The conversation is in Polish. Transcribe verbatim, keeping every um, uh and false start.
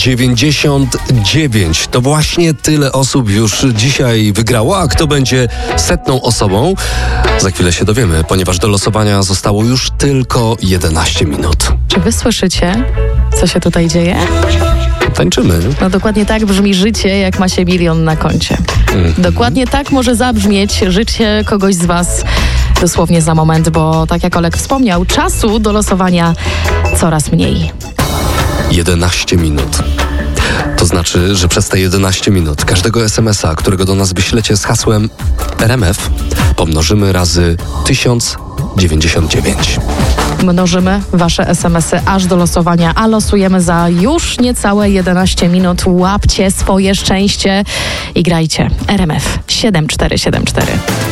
dziewięćdziesiąt dziewięć. To właśnie tyle osób już dzisiaj wygrało, a kto będzie setną osobą? Za chwilę się dowiemy, ponieważ do losowania zostało już tylko jedenaście minut. Czy wy słyszycie, co się tutaj dzieje? Tańczymy. No dokładnie tak brzmi życie, jak ma się milion na koncie. Mm. Dokładnie tak może zabrzmieć życie kogoś z was dosłownie za moment, bo tak jak Olek wspomniał, czasu do losowania coraz mniej. jedenaście minut. To znaczy, że przez te jedenaście minut każdego es em es a, którego do nas wyślecie z hasłem er em ef, pomnożymy razy tysiąc dziewięćdziesiąt dziewięć. Mnożymy wasze es em esy aż do losowania, a losujemy za już niecałe jedenaście minut. Łapcie swoje szczęście i grajcie. er em ef siedem cztery siedem cztery.